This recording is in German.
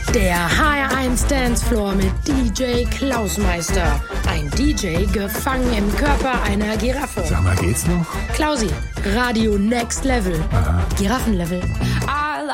Der HR1 Dancefloor mit DJ Klausmeister. Ein DJ gefangen im Körper einer Giraffe. Sag mal, geht's noch? Klausi, Radio Next Level. Aha. Giraffenlevel.